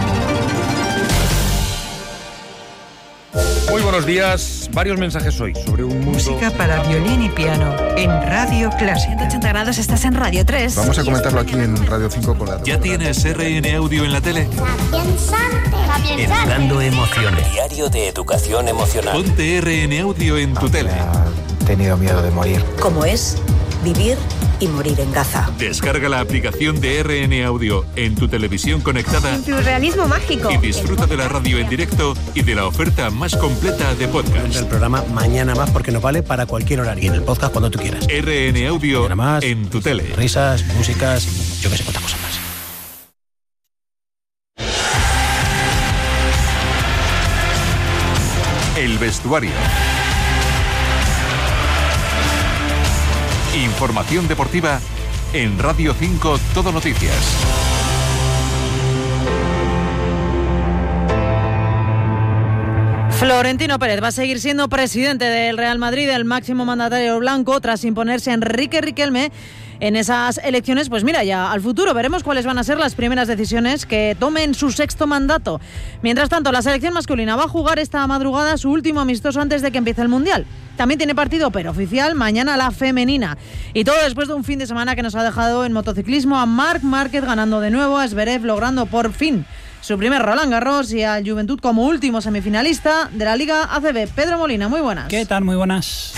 Speaker 2: Muy buenos días. Varios mensajes hoy sobre un mundo...
Speaker 22: Música para violín y piano en Radio Clásica.
Speaker 23: ciento ochenta grados, estás en Radio tres.
Speaker 24: Vamos a comentarlo aquí en Radio cinco con la...
Speaker 9: ¿Ya tienes R N Audio en la tele?
Speaker 25: Educando emociones. Diario de educación emocional.
Speaker 9: Ponte R N Audio en tu tele.
Speaker 24: He tenido miedo de morir.
Speaker 23: ¿Cómo es vivir y morir en Gaza?
Speaker 9: Descarga la aplicación de R N Audio en tu televisión conectada.
Speaker 23: Surrealismo mágico.
Speaker 9: Y disfruta de la radio en directo y de la oferta más completa de podcast.
Speaker 26: El programa Mañana Más, porque nos vale para cualquier horario. Y en el podcast cuando tú quieras.
Speaker 9: R N Audio
Speaker 26: más,
Speaker 9: en tu tele.
Speaker 26: Risas, músicas, yo que sé cuántas cosas más.
Speaker 9: El vestuario. Información deportiva en Radio cinco Todo Noticias.
Speaker 8: Florentino Pérez va a seguir siendo presidente del Real Madrid, el máximo mandatario blanco, tras imponerse Enrique Riquelme en esas elecciones. Pues mira, ya al futuro veremos cuáles van a ser las primeras decisiones que tome en su sexto mandato. Mientras tanto, la selección masculina va a jugar esta madrugada su último amistoso antes de que empiece el Mundial. También tiene partido, pero oficial, mañana la femenina. Y todo después de un fin de semana que nos ha dejado en motociclismo a Marc Márquez ganando de nuevo, a Zverev logrando por fin su primer Roland Garros y al Juventud como último semifinalista de la Liga A C B. Pedro Molina, muy buenas.
Speaker 27: ¿Qué tal? Muy buenas.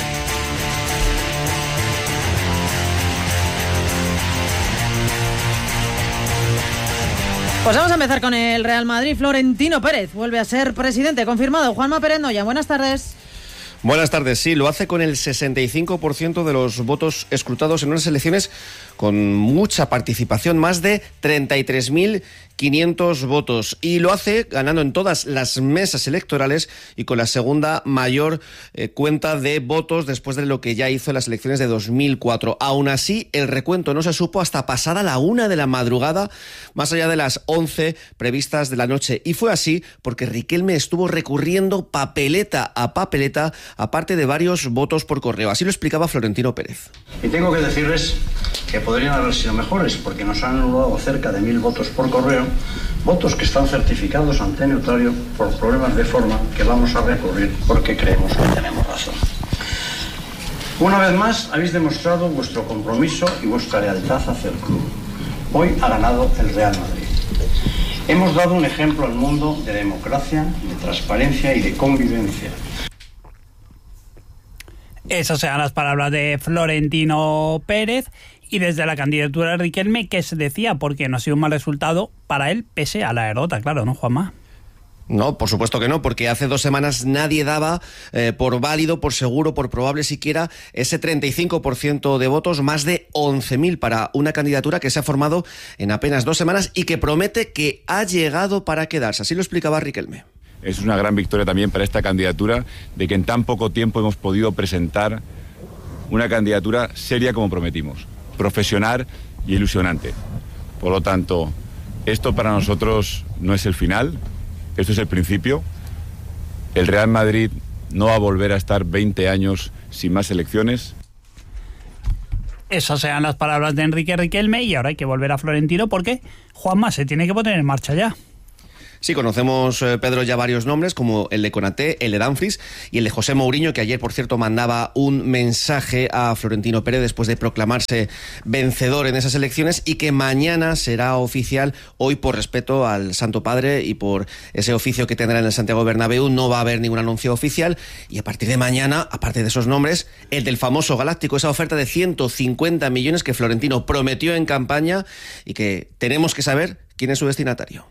Speaker 8: Pues vamos a empezar con el Real Madrid. Florentino Pérez vuelve a ser presidente, confirmado. Juanma Pérez Noya, buenas tardes.
Speaker 28: Buenas tardes, sí, lo hace con el sesenta y cinco por ciento de los votos escrutados en unas elecciones con mucha participación, más de treinta y tres mil quinientos votos, y lo hace ganando en todas las mesas electorales y con la segunda mayor eh, cuenta de votos después de lo que ya hizo en las elecciones de dos mil cuatro. Aún así, el recuento no se supo hasta pasada la una de la madrugada, más allá de las once previstas de la noche, y fue así porque Riquelme estuvo recurriendo papeleta a papeleta, aparte de varios votos por correo. Así lo explicaba Florentino Pérez.
Speaker 29: Y tengo que decirles que podrían haber sido mejores, porque nos han anulado cerca de mil votos por correo, votos que están certificados ante notario por problemas de forma que vamos a recurrir porque creemos que tenemos razón. Una vez más habéis demostrado vuestro compromiso y vuestra lealtad hacia el club. Hoy ha ganado el Real Madrid. Hemos dado un ejemplo al mundo de democracia, de transparencia y de convivencia.
Speaker 27: Esas eran las palabras de Florentino Pérez. Y desde la candidatura de Riquelme, ¿qué se decía? Porque no ha sido un mal resultado para él, pese a la derrota, claro, ¿no, Juanma?
Speaker 28: No, por supuesto que no, porque hace dos semanas nadie daba eh, por válido, por seguro, por probable siquiera ese treinta y cinco por ciento de votos, más de once mil para una candidatura que se ha formado en apenas dos semanas y que promete que ha llegado para quedarse. Así lo explicaba Riquelme.
Speaker 30: Es una gran victoria también para esta candidatura, de que en tan poco tiempo hemos podido presentar una candidatura seria como prometimos, profesional y ilusionante. Por lo tanto, esto para nosotros no es el final, esto es el principio. El Real Madrid no va a volver a estar veinte años sin más elecciones.
Speaker 27: Esas eran las palabras de Enrique Riquelme, y ahora hay que volver a Florentino porque Juanma se tiene que poner en marcha ya.
Speaker 28: Sí, conocemos, eh, Pedro, ya varios nombres, como el de Konaté, el de Dumfries y el de José Mourinho, que ayer, por cierto, mandaba un mensaje a Florentino Pérez después de proclamarse vencedor en esas elecciones, y que mañana será oficial. Hoy, por respeto al Santo Padre y por ese oficio que tendrá en el Santiago Bernabéu, no va a haber ningún anuncio oficial, y a partir de mañana, aparte de esos nombres, el del famoso Galáctico, esa oferta de ciento cincuenta millones que Florentino prometió en campaña y que tenemos que saber quién es su destinatario.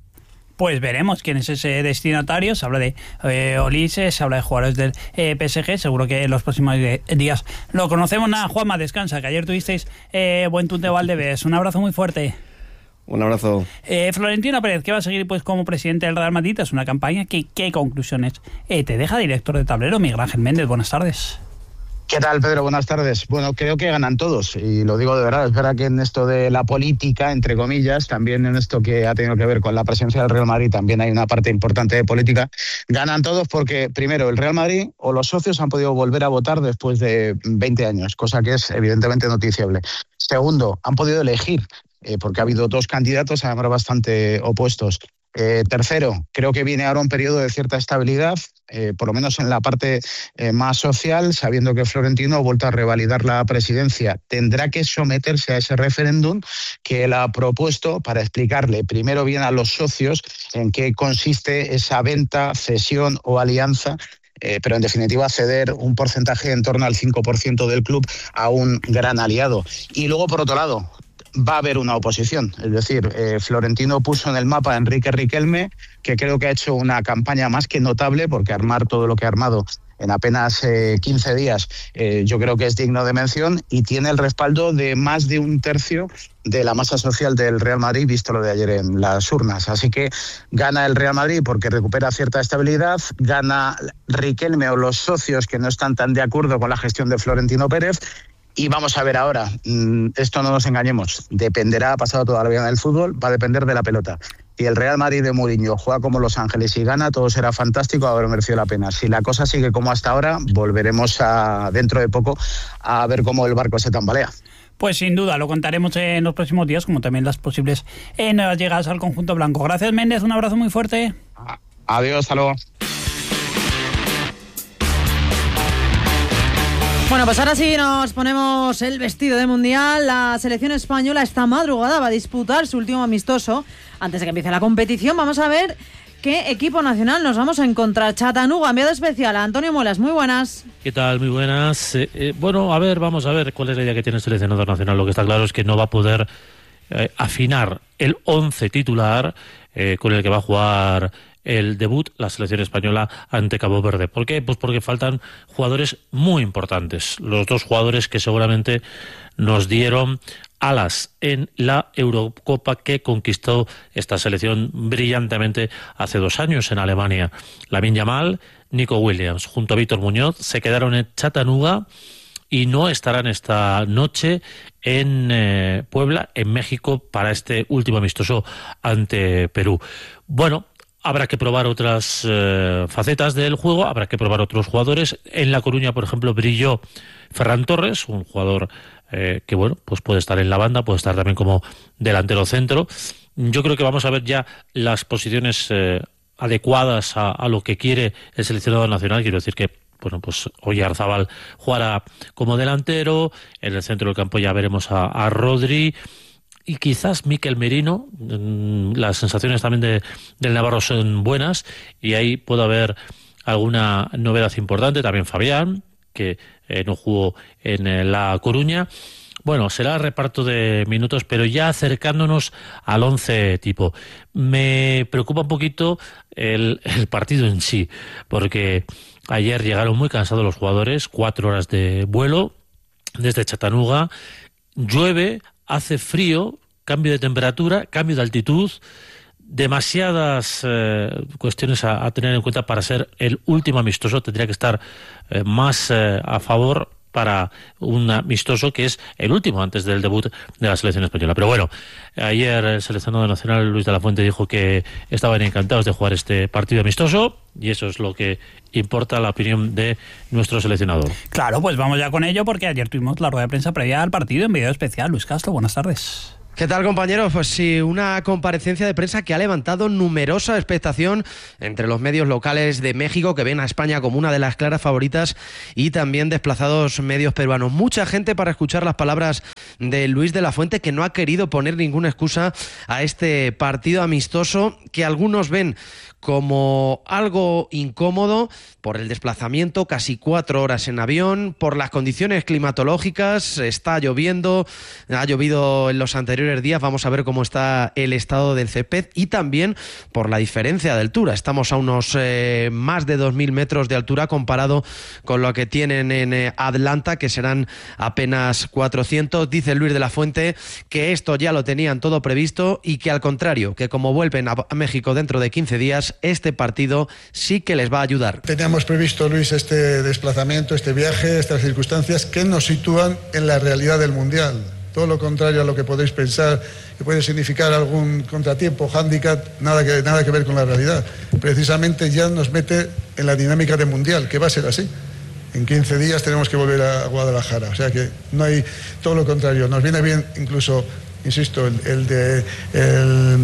Speaker 27: Pues veremos quién es ese destinatario. Se habla de eh, Ulises, se habla de jugadores del eh, P S G. Seguro que en los próximos días lo conocemos. Nada, Juanma, descansa, que ayer tuvisteis eh, buen tunte Valdebebas. Un abrazo muy fuerte.
Speaker 28: Un abrazo.
Speaker 27: Eh, Florentino Pérez, que va a seguir pues como presidente del Real Madrid, es una campaña que, ¿qué conclusiones eh, te deja, director de tablero? Miguel Ángel Méndez, buenas tardes.
Speaker 3: ¿Qué tal, Pedro? Buenas tardes. Bueno, creo que ganan todos, y lo digo de verdad. Es verdad que en esto de la política, entre comillas, también en esto que ha tenido que ver con la presencia del Real Madrid, también hay una parte importante de política. Ganan todos porque, primero, el Real Madrid o los socios han podido volver a votar después de veinte años, cosa que es evidentemente noticiable. Segundo, han podido elegir, eh, porque ha habido dos candidatos, además bastante opuestos. Eh, tercero, creo que viene ahora un periodo de cierta estabilidad, eh, por lo menos en la parte eh, más social, sabiendo que Florentino ha vuelto a revalidar la presidencia. Tendrá que someterse a ese referéndum que él ha propuesto para explicarle primero bien a los socios en qué consiste esa venta, cesión o alianza. Eh, pero en definitiva ceder un porcentaje en torno al cinco por ciento del club a un gran aliado. Y luego, por otro lado, va a haber una oposición. Es decir, eh, Florentino puso en el mapa a Enrique Riquelme, que creo que ha hecho una campaña más que notable, porque armar todo lo que ha armado en apenas eh, quince días, eh, yo creo que es digno de mención, y tiene el respaldo de más de un tercio de la masa social del Real Madrid, visto lo de ayer en las urnas. Así que gana el Real Madrid porque recupera cierta estabilidad, gana Riquelme o los socios que no están tan de acuerdo con la gestión de Florentino Pérez. Y vamos a ver ahora, esto no nos engañemos, dependerá, ha pasado toda la vida en el fútbol, va a depender de la pelota. Si el Real Madrid de Mourinho juega como Los Ángeles y gana, todo será fantástico, habrá merecido la pena. Si la cosa sigue como hasta ahora, volveremos a, dentro de poco a ver cómo el barco se tambalea.
Speaker 27: Pues sin duda, lo contaremos en los próximos días, como también las posibles eh, nuevas llegadas al conjunto blanco. Gracias, Méndez, un abrazo muy fuerte.
Speaker 3: Adiós, hasta luego.
Speaker 8: Bueno, pues ahora sí nos ponemos el vestido de mundial. La selección española esta madrugada va a disputar su último amistoso antes de que empiece la competición. Vamos a ver qué equipo nacional nos vamos a encontrar. Chattanooga, enviado especial a Antonio Muelas. Muy buenas.
Speaker 4: ¿Qué tal? Muy buenas. Eh, eh, bueno, a ver, vamos a ver cuál es la idea que tiene el seleccionador nacional. Lo que está claro es que no va a poder eh, afinar el once titular eh, con el que va a jugar el debut la selección española ante Cabo Verde. ¿Por qué? Pues porque faltan jugadores muy importantes. Los dos jugadores que seguramente nos dieron alas en la Eurocopa que conquistó esta selección brillantemente hace dos años en Alemania. Lamine Yamal, Nico Williams, junto a Víctor Muñoz, se quedaron en Chattanooga y no estarán esta noche en eh, Puebla, en México, para este último amistoso ante Perú. Bueno, habrá que probar otras eh, facetas del juego, habrá que probar otros jugadores. En La Coruña, por ejemplo, brilló Ferran Torres, un jugador eh, que bueno, pues puede estar en la banda, puede estar también como delantero centro. Yo creo que vamos a ver ya las posiciones eh, adecuadas a, a lo que quiere el seleccionador nacional. Quiero decir que bueno, pues Oyarzábal jugará como delantero, en el centro del campo ya veremos a, a Rodri, y quizás Mikel Merino. Las sensaciones también de, del Navarro son buenas y ahí puede haber alguna novedad importante. También Fabián, que eh, no jugó en eh, La Coruña. Bueno, será reparto de minutos, pero ya acercándonos al once tipo. Me preocupa un poquito el, el partido en sí, porque ayer llegaron muy cansados los jugadores, cuatro horas de vuelo desde Chattanooga, llueve, hace frío, cambio de temperatura, cambio de altitud, demasiadas eh, cuestiones a, a tener en cuenta para ser el último amistoso. Tendría que estar eh, más eh, a favor para un amistoso que es el último antes del debut de la selección española. Pero bueno, ayer el seleccionador nacional Luis de la Fuente dijo que estaban encantados de jugar este partido amistoso y eso es lo que importa, la opinión de nuestro seleccionador.
Speaker 27: Claro, pues vamos ya con ello porque ayer tuvimos la rueda de prensa previa al partido en video especial. Luis Castro, buenas tardes.
Speaker 1: ¿Qué tal, compañeros? Pues sí, una comparecencia de prensa que ha levantado numerosa expectación entre los medios locales de México, que ven a España como una de las claras favoritas, y también desplazados medios peruanos. Mucha gente para escuchar las palabras de Luis de la Fuente, que no ha querido poner ninguna excusa a este partido amistoso que algunos ven como algo incómodo por el desplazamiento, casi cuatro horas en avión, por las condiciones climatológicas. Está lloviendo, ha llovido en los anteriores días, vamos a ver cómo está el estado del césped, y también por la diferencia de altura. Estamos a unos eh, más de dos mil metros de altura comparado con lo que tienen en eh, Atlanta, que serán apenas cuatrocientos. Dice Luis de la Fuente que esto ya lo tenían todo previsto y que, al contrario, que como vuelven a México dentro de quince días, este partido sí que les va a ayudar.
Speaker 5: Teníamos previsto, Luis, este desplazamiento, este viaje, estas circunstancias que nos sitúan en la realidad del Mundial. Todo lo contrario a lo que podéis pensar, que puede significar algún contratiempo, hándicap, nada que, nada que ver con la realidad. Precisamente ya nos mete en la dinámica del Mundial, que va a ser así. En quince días tenemos que volver a Guadalajara. O sea que no hay, todo lo contrario. Nos viene bien incluso, insisto, el, el, de, el,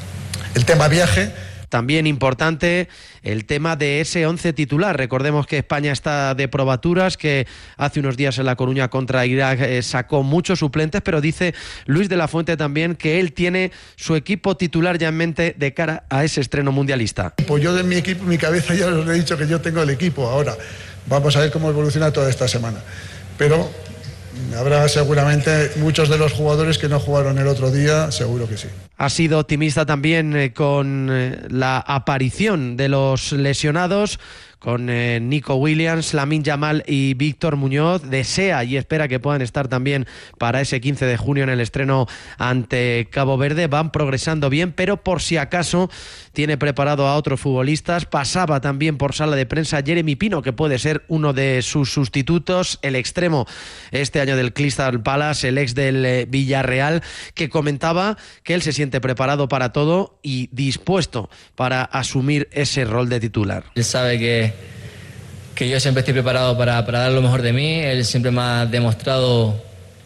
Speaker 5: el tema viaje.
Speaker 1: También importante el tema de ese once titular. Recordemos que España está de probaturas, que hace unos días en La Coruña contra Irak eh, sacó muchos suplentes, pero dice Luis de la Fuente también que él tiene su equipo titular ya en mente de cara a ese estreno mundialista.
Speaker 5: Pues yo de mi equipo, mi cabeza ya os he dicho que yo tengo el equipo. Ahora vamos a ver cómo evoluciona toda esta semana. Pero habrá seguramente muchos de los jugadores que no jugaron el otro día, seguro que sí.
Speaker 1: Ha sido optimista también eh, con eh, la aparición de los lesionados, con eh, Nico Williams, Lamine Yamal y Víctor Muñoz. Desea y espera que puedan estar también para ese quince de junio en el estreno ante Cabo Verde. Van progresando bien, pero por si acaso tiene preparado a otros futbolistas. Pasaba también por sala de prensa Jeremy Pino, que puede ser uno de sus sustitutos, el extremo este año del Crystal Palace, el ex del eh, Villarreal, que comentaba que él se siente preparado para todo y dispuesto para asumir ese rol de titular.
Speaker 6: Él sabe que, que yo siempre estoy preparado para, para dar lo mejor de mí. Él siempre me ha demostrado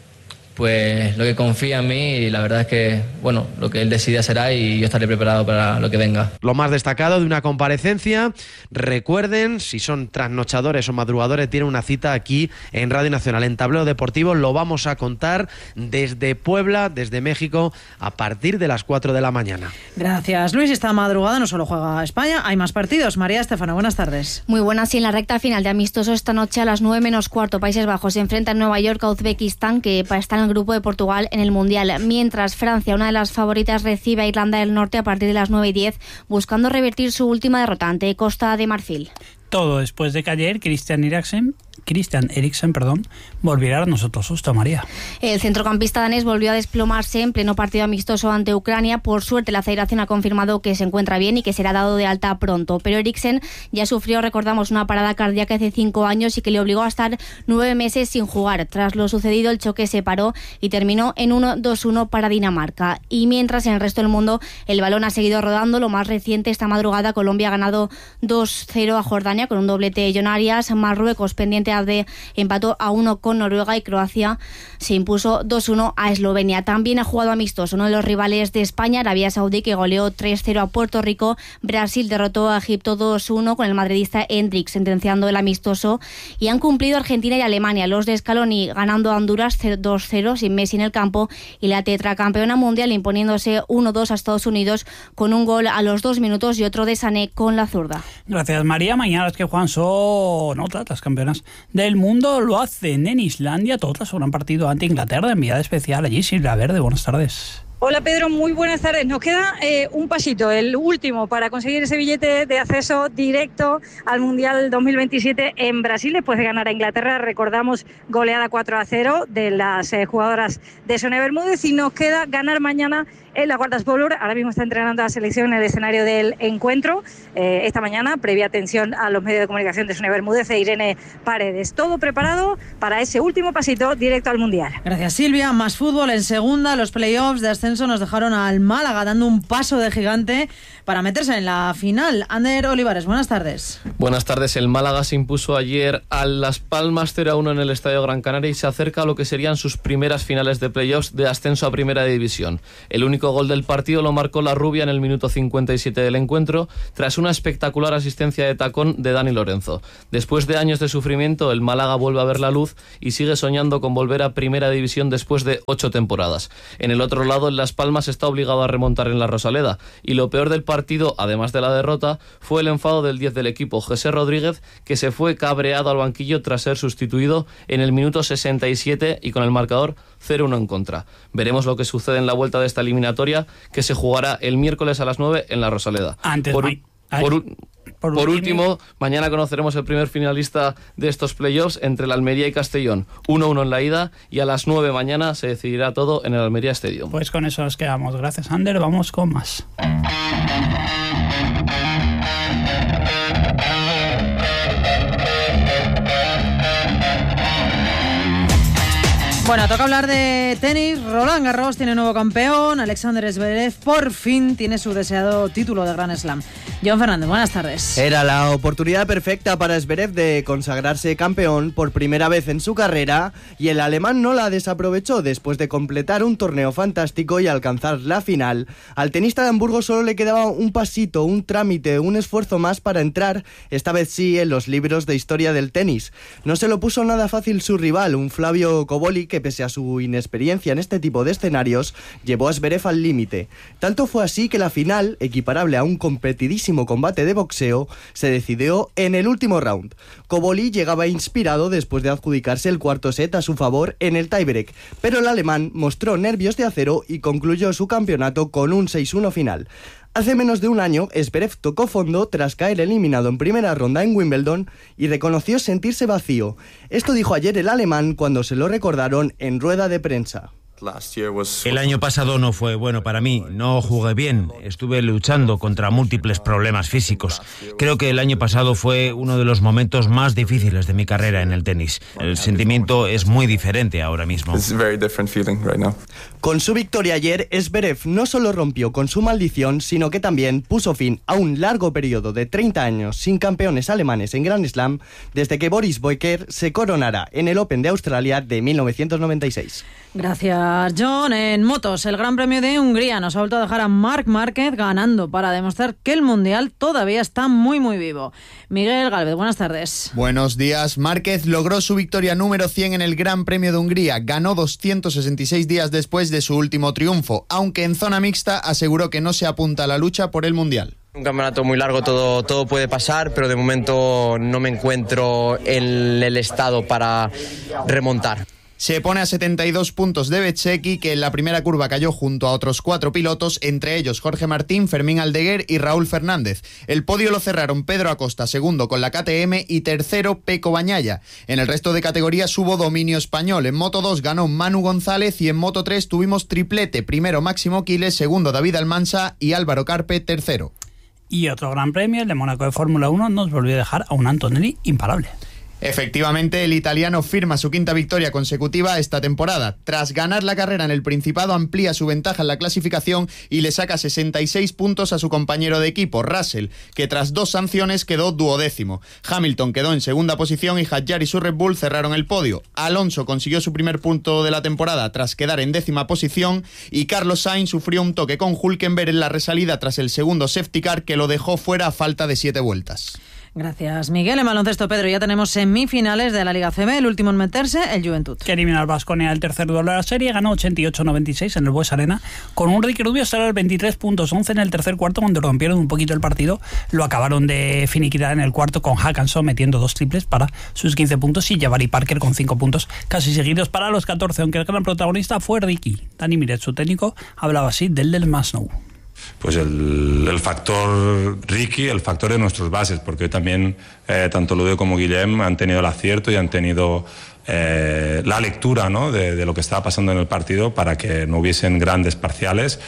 Speaker 6: pues lo que confía en mí, y la verdad es que, bueno, lo que él decida será, y yo estaré preparado para lo que venga.
Speaker 1: Lo más destacado de una comparecencia, recuerden, si son trasnochadores o madrugadores, tienen una cita aquí en Radio Nacional, en Tablero Deportivo. Lo vamos a contar desde Puebla, desde México, a partir de las cuatro de la mañana.
Speaker 8: Gracias, Luis. Esta madrugada no solo juega España, hay más partidos. María Estefano, buenas tardes.
Speaker 7: Muy buenas. Y en la recta final de amistoso esta noche a las nueve menos cuarto, Países Bajos se enfrenta en Nueva York a Uzbekistán, que está en el grupo de Portugal en el Mundial, mientras Francia, una de las favoritas, recibe a Irlanda del Norte a partir de las nueve y diez, buscando revertir su última derrota ante Costa de Marfil.
Speaker 27: Todo después de que ayer Christian Eriksen, Christian Eriksen, perdón, volviera a darnos otro susto, María.
Speaker 7: El centrocampista danés volvió a desplomarse en pleno partido amistoso ante Ucrania. Por suerte, la federación ha confirmado que se encuentra bien y que será dado de alta pronto. Pero Eriksen ya sufrió, recordamos, una parada cardíaca hace cinco años y que le obligó a estar nueve meses sin jugar. Tras lo sucedido, el choque se paró y terminó en uno dos uno para Dinamarca. Y mientras en el resto del mundo el balón ha seguido rodando, lo más reciente, esta madrugada Colombia ha ganado dos cero a Jordania con un doblete de John Arias. Marruecos, pendiente de empató a uno con Noruega, y Croacia se impuso dos uno a Eslovenia. También ha jugado amistoso uno de los rivales de España, Arabia Saudí, que goleó tres cero a Puerto Rico. Brasil derrotó a Egipto dos uno con el madridista Hendrik sentenciando el amistoso, y han cumplido Argentina y Alemania, los de Scaloni ganando a Honduras dos cero sin Messi en el campo, y la tetracampeona mundial imponiéndose uno dos a Estados Unidos con un gol a los dos minutos y otro de Sané con la zurda.
Speaker 27: Gracias, María. Mañana las que juegan son otras, las campeonas del mundo. Lo hacen en Islandia, todas sobre un partido ante Inglaterra, enviada especial allí. Silvia Verde, buenas tardes.
Speaker 10: Hola Pedro, muy buenas tardes. Nos queda eh, un pasito, el último, para conseguir ese billete de acceso directo al Mundial dos mil veintisiete en Brasil, después de ganar a Inglaterra. Recordamos, goleada cuatro a cero de las eh, jugadoras de Sonia Bermúdez, y nos queda ganar mañana en la Guardas Bowler. Ahora mismo está entrenando a la selección en el escenario del encuentro. Eh, esta mañana, previa atención a los medios de comunicación de Sonia Bermúdez e Irene Paredes. Todo preparado para ese último pasito directo al Mundial.
Speaker 8: Gracias, Silvia. Más fútbol en segunda, los playoffs de ascenso descanso nos dejaron al Málaga dando un paso de gigante para meterse en la final. Ander Olivares, buenas tardes.
Speaker 11: Buenas tardes. El Málaga se impuso ayer a Las Palmas cero a uno en el Estadio Gran Canaria y se acerca a lo que serían sus primeras finales de playoffs de ascenso a Primera División. El único gol del partido lo marcó la rubia en el minuto cincuenta y siete del encuentro, tras una espectacular asistencia de tacón de Dani Lorenzo. Después de años de sufrimiento, el Málaga vuelve a ver la luz y sigue soñando con volver a Primera División después de ocho temporadas. En el otro lado, en Las Palmas está obligado a remontar en la Rosaleda, y lo peor del partido, además de la derrota, fue el enfado del diez del equipo, José Rodríguez, que se fue cabreado al banquillo tras ser sustituido en el minuto sesenta y siete y con el marcador cero uno en contra. Veremos lo que sucede en la vuelta de esta eliminatoria, que se jugará el miércoles a las nueve en la Rosaleda.
Speaker 27: Antes,
Speaker 11: por,
Speaker 27: May-
Speaker 11: por,
Speaker 27: por,
Speaker 11: por
Speaker 27: último,
Speaker 11: último, mañana conoceremos el primer finalista de estos playoffs entre el Almería y Castellón. uno uno en la ida, y a las nueve mañana se decidirá todo en el Almería Stadium.
Speaker 27: Pues con eso nos quedamos. Gracias, Ander. Vamos con más.
Speaker 8: Bueno, toca hablar de tenis. Roland Garros tiene nuevo campeón. Alexander Zverev por fin tiene su deseado título de Grand Slam. John Fernández, buenas tardes.
Speaker 12: Era la oportunidad perfecta para Zverev de consagrarse campeón por primera vez en su carrera, y el alemán no la desaprovechó. Después de completar un torneo fantástico y alcanzar la final, al tenista de Hamburgo solo le quedaba un pasito, un trámite, un esfuerzo más para entrar, esta vez sí, en los libros de historia del tenis. No se lo puso nada fácil su rival, un Flavio Cobolli, que pese a su inexperiencia en este tipo de escenarios, llevó a Zverev al límite. Tanto fue así que la final, equiparable a un competidísimo combate de boxeo, se decidió en el último round. Cobolli llegaba inspirado después de adjudicarse el cuarto set a su favor en el tiebreak, pero el alemán mostró nervios de acero y concluyó su campeonato con un seis uno final. Hace menos de un año, Zverev tocó fondo tras caer eliminado en primera ronda en Wimbledon y reconoció sentirse vacío. Esto dijo ayer el alemán cuando se lo recordaron en rueda de prensa.
Speaker 13: El año pasado no fue bueno para mí, no jugué bien, estuve luchando contra múltiples problemas físicos. Creo que el año pasado fue uno de los momentos más difíciles de mi carrera en el tenis. El sentimiento es muy diferente ahora mismo.
Speaker 12: Con su victoria ayer, Zverev no solo rompió con su maldición, sino que también puso fin a un largo periodo de treinta años sin campeones alemanes en Grand Slam, desde que Boris Becker se coronara en el Open de Australia de mil novecientos noventa y seis.
Speaker 8: Gracias, John. En motos, el Gran Premio de Hungría nos ha vuelto a dejar a Marc Márquez ganando para demostrar que el Mundial todavía está muy muy vivo. Miguel Gálvez, buenas tardes.
Speaker 14: Buenos días. Márquez logró su victoria número cien en el Gran Premio de Hungría. Ganó doscientos sesenta y seis días después de su último triunfo, aunque en zona mixta aseguró que no se apunta a la lucha por el Mundial.
Speaker 15: Un campeonato muy largo, todo, todo puede pasar, pero de momento no me encuentro en el estado para remontar.
Speaker 14: Se pone a setenta y dos puntos de Bezzecchi, que en la primera curva cayó junto a otros cuatro pilotos, entre ellos Jorge Martín, Fermín Aldeguer y Raúl Fernández. El podio lo cerraron Pedro Acosta, segundo con la K T M, y tercero Peco Bañaya. En el resto de categorías hubo dominio español. En Moto dos ganó Manu González y en Moto tres tuvimos triplete. Primero Máximo Quiles, segundo David Almansa y Álvaro Carpe, tercero.
Speaker 27: Y otro gran premio, el de Mónaco de Fórmula uno, nos volvió a dejar a un Antonelli imparable.
Speaker 14: Efectivamente, el italiano firma su quinta victoria consecutiva esta temporada. Tras ganar la carrera en el Principado, amplía su ventaja en la clasificación y le saca sesenta y seis puntos a su compañero de equipo, Russell, que tras dos sanciones quedó duodécimo. Hamilton quedó en segunda posición y Hadjar y su Red Bull cerraron el podio. Alonso consiguió su primer punto de la temporada tras quedar en décima posición, y Carlos Sainz sufrió un toque con Hülkenberg en la resalida tras el segundo safety car, que lo dejó fuera a falta de siete vueltas.
Speaker 8: Gracias, Miguel. En baloncesto, Pedro, ya tenemos semifinales de la Liga C B. El último en meterse, el Juventud.
Speaker 27: Que eliminó al Baskonia el tercer duelo de la serie, ganó ochenta y ocho noventa y seis en el Bues Arena, con un Ricky Rubio hasta el veintitrés puntos, once en el tercer cuarto, cuando rompieron un poquito el partido. Lo acabaron de finiquitar en el cuarto, con Hackanson metiendo dos triples para sus quince puntos y Jabari Parker con cinco puntos casi seguidos para los catorce, aunque el gran protagonista fue Ricky. Dani Miret, su técnico, hablaba así del del Masnou.
Speaker 16: Pues el, el factor Ricky, el factor de nuestros bases, porque también eh, tanto Ludo como Guillem han tenido el acierto y han tenido eh, la lectura, ¿no?, de, de lo que estaba pasando en el partido para que no hubiesen grandes parciales.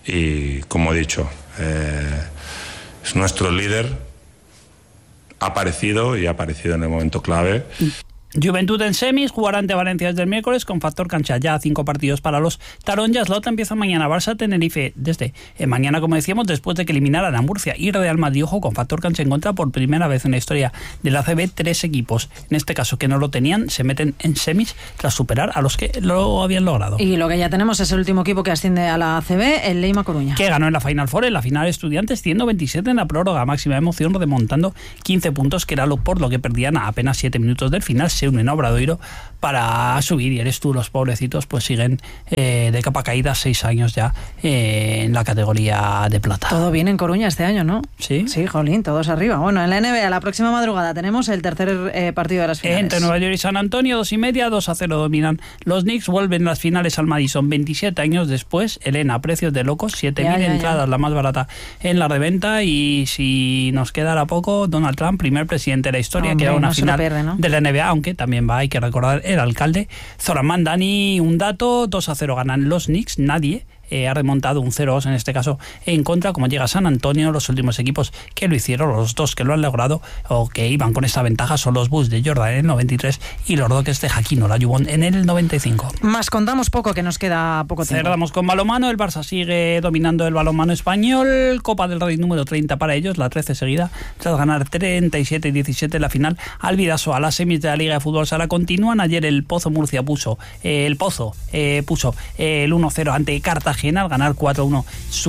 Speaker 16: Y como he dicho, eh, es nuestro líder, ha aparecido y ha aparecido en el momento clave.
Speaker 27: Juventud en semis, jugará ante Valencia desde el miércoles con factor cancha. Ya cinco partidos para los taronjas. La otra empieza mañana. Barça-Tenerife desde eh, mañana, como decíamos, después de que eliminaran a Murcia y Real Madrid, ojo, con factor cancha en contra por primera vez en la historia de la A C B. Tres equipos, en este caso que no lo tenían, se meten en semis tras superar a los que lo habían logrado.
Speaker 8: Y lo que ya tenemos es el último equipo que asciende a la A C B, el Leima Coruña.
Speaker 27: Que ganó en la Final Four, en la final Estudiantes, ciento veintisiete en la prórroga. Máxima emoción, remontando quince puntos, que era lo por lo que perdían a apenas siete minutos del final. Se unen a Obradoiro para subir, y eres tú, los pobrecitos pues siguen eh, de capa caída, seis años ya eh, en la categoría de plata.
Speaker 8: Todo bien en Coruña este año, ¿no?
Speaker 27: Sí.
Speaker 8: Sí, jolín, todos arriba. Bueno, en la N B A la próxima madrugada tenemos el tercer eh, partido de las finales.
Speaker 27: Entre Nueva York y San Antonio, dos y media, dos a cero dominan los Knicks. Vuelven las finales al Madison veintisiete años después. Elena, precios de locos, siete mil entradas, ya. La más barata en la reventa. Y si nos quedara poco, Donald Trump, primer presidente de la historia,
Speaker 8: Hombre,
Speaker 27: que va a una
Speaker 8: no
Speaker 27: final
Speaker 8: pierde, ¿no?
Speaker 27: de la N B A, aunque también va, hay que recordar, el alcalde Zoran Mandani. Un dato, dos a cero ganan los Knicks. Nadie Eh, ha remontado un cero dos en este caso en contra, como llega San Antonio. Los últimos equipos que lo hicieron, los dos que lo han logrado o que iban con esta ventaja, son los Bulls de Jordan en el noventa y tres y los Rockets de Hakeem Olajuwon en el noventa y cinco.
Speaker 8: Más contamos poco, que nos queda poco tiempo.
Speaker 27: Cerramos con balonmano. El Barça sigue dominando el balonmano español. Copa del Rey número treinta para ellos, la trece seguida, tras ganar treinta y siete y diecisiete en la final al Bidasoa. A las semis de la Liga de Fútbol Sala continúan. Ayer el Pozo Murcia puso eh, el Pozo eh, puso eh, el uno cero ante Cartagena al ganar cuatro uno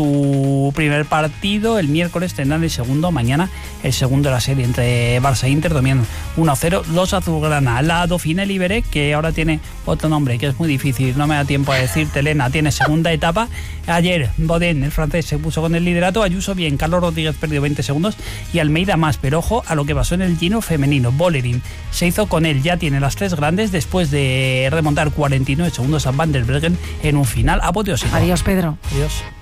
Speaker 27: su primer partido. El miércoles tendrán el segundo, mañana el segundo de la serie entre Barça e Inter, dominan uno cero los azulgrana. La Dauphiné Libéré, que ahora tiene otro nombre que es muy difícil, no me da tiempo a decirte, Elena, tiene segunda etapa. Ayer Bodén, el francés, se puso con el liderato. Ayuso bien, Carlos Rodríguez perdió veinte segundos y Almeida más, pero ojo a lo que pasó en el Giro femenino. Bolerín se hizo con él, ya tiene las tres grandes después de remontar cuarenta y nueve segundos a Van der Breggen en un final apoteósico.
Speaker 8: Adiós, Pedro.
Speaker 27: Adiós.